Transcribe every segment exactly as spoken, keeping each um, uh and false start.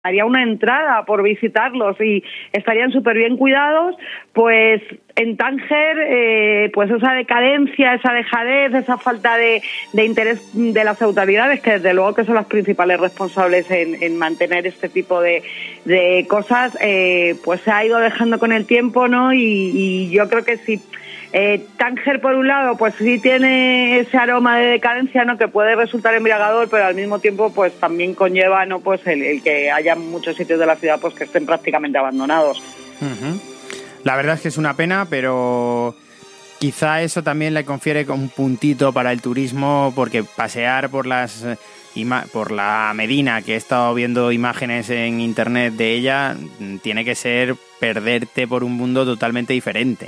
haría una entrada por visitarlos y estarían súper bien cuidados, pues en Tánger, eh, pues esa decadencia, esa dejadez, esa falta de, de interés de las autoridades, que desde luego que son las principales responsables en, en mantener este tipo de, de cosas, eh, pues se ha ido dejando con el tiempo, ¿no? Y, y yo creo que sí. Eh, Tánger, por un lado, pues sí tiene ese aroma de decadencia, ¿no?, que puede resultar embriagador, pero al mismo tiempo pues también conlleva, ¿no?, pues el, el que haya muchos sitios de la ciudad pues que estén prácticamente abandonados. Uh-huh. La verdad es que es una pena, pero quizá eso también le confiere un puntito para el turismo, porque pasear por las por la Medina, que he estado viendo imágenes en internet de ella, tiene que ser perderte por un mundo totalmente diferente.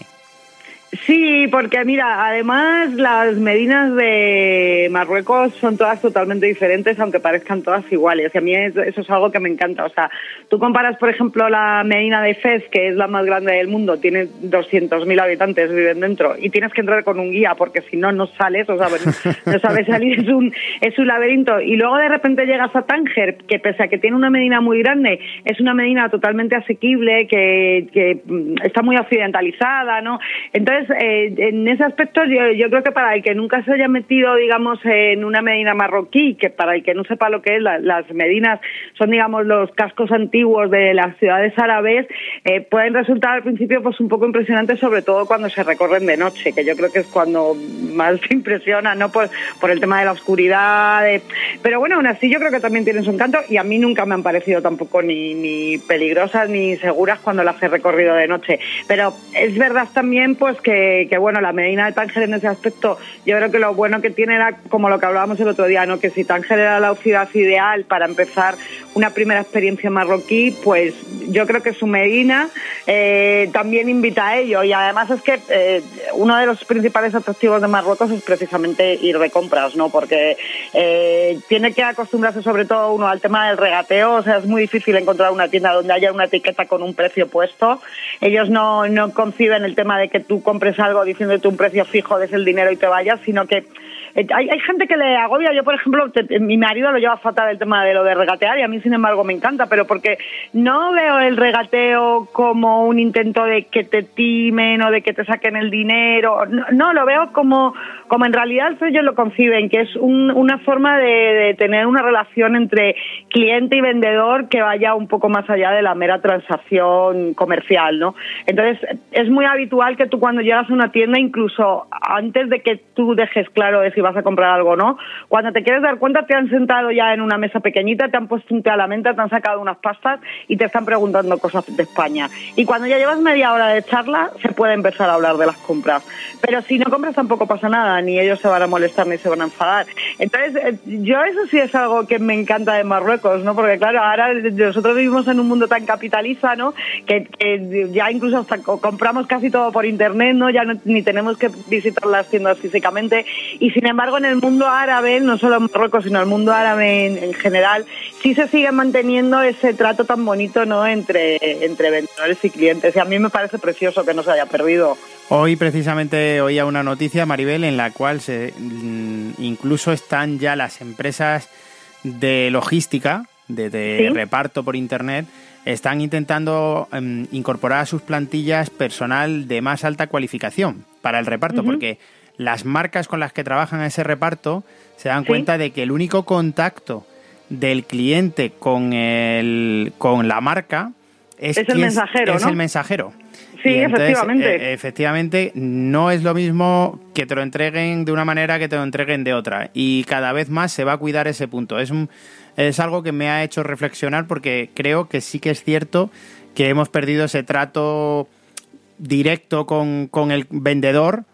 Sí, porque mira, además las medinas de Marruecos son todas totalmente diferentes, aunque parezcan todas iguales. Y a mí eso, eso es algo que me encanta. O sea, tú comparas, por ejemplo, la medina de Fez, que es la más grande del mundo, tiene doscientos mil habitantes, viven dentro, y tienes que entrar con un guía, porque si no, no sales, o sea, no sabes salir, es un, es un laberinto. Y luego de repente llegas a Tánger, que pese a que tiene una medina muy grande, es una medina totalmente asequible, que, que está muy occidentalizada, ¿no? Entonces, Eh, en ese aspecto yo, yo creo que para el que nunca se haya metido, digamos, en una medina marroquí, que para el que no sepa lo que es, la, las medinas son, digamos, los cascos antiguos de las ciudades árabes, eh, pueden resultar al principio pues un poco impresionantes, sobre todo cuando se recorren de noche, que yo creo que es cuando más te impresiona, ¿no?, por, por el tema de la oscuridad, de... pero bueno, aún así yo creo que también tienen su encanto, y a mí nunca me han parecido tampoco ni, ni peligrosas ni seguras cuando las he recorrido de noche, pero es verdad también pues que Que, que bueno, la medina de Tánger en ese aspecto, yo creo que lo bueno que tiene era como lo que hablábamos el otro día, ¿no?, que si Tánger era la ciudad ideal para empezar una primera experiencia marroquí, pues yo creo que su medina eh, también invita a ello, y además es que eh, uno de los principales atractivos de Marruecos es precisamente ir de compras, ¿no?, porque eh, tiene que acostumbrarse sobre todo uno al tema del regateo. O sea, es muy difícil encontrar una tienda donde haya una etiqueta con un precio puesto. Ellos no, no conciben el tema de que tú compres algo diciéndote un precio fijo, des el dinero y te vayas, sino que eh, hay, hay gente que le agobia. Yo, por ejemplo, te, mi marido lo lleva fatal el tema de lo de regatear, y a mí, sin embargo, me encanta, pero porque no veo el regateo como un intento de que te timen o de que te saquen el dinero. No, no lo veo como, como en realidad ellos lo conciben, que es un, una forma de, de tener una relación entre cliente y vendedor que vaya un poco más allá de la mera transacción comercial, ¿no? Entonces, es muy habitual que tú, cuando llegas a una tienda, incluso antes de que tú dejes claro de si vas a comprar algo o no, cuando te quieres dar cuenta, te han sentado ya en una mesa pequeñita, te han puesto un té a la menta, te han sacado unas pastas y te están preguntando cosas de España. Y cuando ya llevas media hora de charla, se puede empezar a hablar de las compras. Pero si no compras, tampoco pasa nada, ni ellos se van a molestar ni se van a enfadar. Entonces, eh, yo eso sí es algo que me encanta de Marruecos, ¿no? Porque claro, ahora nosotros vivimos en un mundo tan capitalista, ¿no?, que, que ya incluso hasta compramos casi todo por internet, ¿no? Ya no, ni tenemos que visitar las tiendas físicamente. Y sin embargo, en el mundo árabe, no solo en Marruecos, sino en el mundo árabe en, en general, sí se sigue manteniendo ese trato tan bonito, ¿no?, entre, entre vendedores y clientes. Y a mí me parece precioso que no se haya perdido. Hoy precisamente oía una noticia, Maribel, en la cual se, incluso están ya las empresas de logística, de, de ¿sí?, reparto por internet, están intentando um, incorporar a sus plantillas personal de más alta cualificación para el reparto, uh-huh. porque las marcas con las que trabajan ese reparto se dan ¿sí?, cuenta de que el único contacto del cliente con el con la marca es, es el mensajero, es, ¿no? es el mensajero. Sí, y entonces, efectivamente. Eh, efectivamente, no es lo mismo que te lo entreguen de una manera que te lo entreguen de otra. Y cada vez más se va a cuidar ese punto. Es un, es algo que me ha hecho reflexionar, porque creo que sí que es cierto que hemos perdido ese trato directo con, con el vendedor,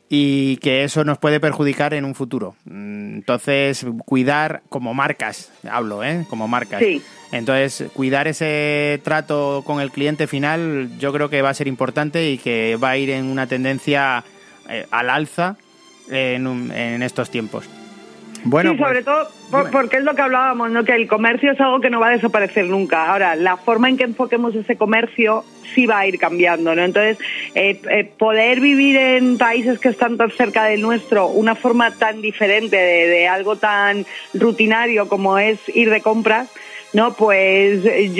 y que eso nos puede perjudicar en un futuro. Entonces, cuidar, como marcas, hablo, ¿eh? Como marcas. Sí. Entonces, cuidar ese trato con el cliente final, yo creo que va a ser importante y que va a ir en una tendencia eh, al alza en, un, en estos tiempos. Bueno, sí, sobre pues, todo por, porque es lo que hablábamos, ¿no?, que el comercio es algo que no va a desaparecer nunca. Ahora, la forma en que enfoquemos ese comercio sí va a ir cambiando, ¿no? Entonces, eh, eh, poder vivir en países que están tan cerca del nuestro, una forma tan diferente de, de algo tan rutinario como es ir de compras, ¿no? Pues yo